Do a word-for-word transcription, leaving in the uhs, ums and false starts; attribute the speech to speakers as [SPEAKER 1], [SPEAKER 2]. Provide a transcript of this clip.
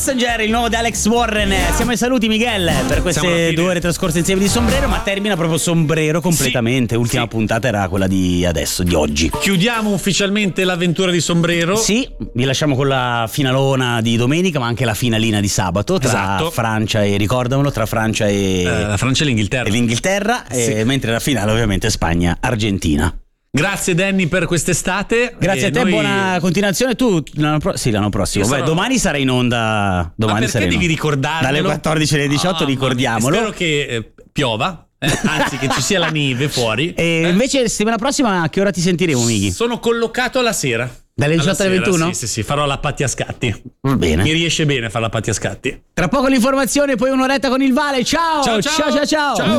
[SPEAKER 1] Passenger, il nuovo di Alex Warren. Siamo ai saluti, Miguel, per queste due ore trascorse insieme di Sombrero, ma termina proprio Sombrero completamente.
[SPEAKER 2] Sì,
[SPEAKER 1] Ultima
[SPEAKER 2] sì.
[SPEAKER 1] puntata era quella di adesso, di oggi.
[SPEAKER 2] Chiudiamo ufficialmente l'avventura di Sombrero.
[SPEAKER 1] Sì, vi lasciamo con la finalona di domenica, ma anche la finalina di sabato tra
[SPEAKER 2] Esatto.
[SPEAKER 1] Francia e, ricordamelo, tra Francia e,
[SPEAKER 2] Eh, la Francia e l'Inghilterra.
[SPEAKER 1] e l'Inghilterra,
[SPEAKER 2] Sì.
[SPEAKER 1] e, mentre la finale ovviamente è Spagna-Argentina.
[SPEAKER 2] Grazie Danny per quest'estate.
[SPEAKER 1] Grazie
[SPEAKER 2] E
[SPEAKER 1] a te,
[SPEAKER 2] noi...
[SPEAKER 1] buona continuazione. Tu l'anno, pro- sì, l'anno prossimo.
[SPEAKER 2] Io
[SPEAKER 1] Beh,
[SPEAKER 2] sarò-
[SPEAKER 1] domani sarai in onda. Domani
[SPEAKER 2] Ma perché
[SPEAKER 1] sarai in
[SPEAKER 2] devi
[SPEAKER 1] onda.
[SPEAKER 2] ricordarmelo?
[SPEAKER 1] Dalle quattordici alle diciotto,
[SPEAKER 2] Ah,
[SPEAKER 1] ricordiamolo.
[SPEAKER 2] Spero che eh, piova, eh, anzi che ci sia la neve fuori.
[SPEAKER 1] E
[SPEAKER 2] Eh,
[SPEAKER 1] invece settimana prossima a che ora ti sentiremo, Mighi?
[SPEAKER 2] Sono collocato alla sera.
[SPEAKER 1] Dalle
[SPEAKER 2] Alla
[SPEAKER 1] diciotto alle
[SPEAKER 2] sera,
[SPEAKER 1] ventuno?
[SPEAKER 2] Sì, sì, sì, farò la patti a scatti.
[SPEAKER 1] Va bene.
[SPEAKER 2] Mi riesce bene fare la patti a scatti.
[SPEAKER 1] Tra poco l'informazione, poi un'oretta con il Vale. Ciao,
[SPEAKER 2] Ciao, ciao.
[SPEAKER 1] ciao, ciao. ciao.
[SPEAKER 2] Ciao.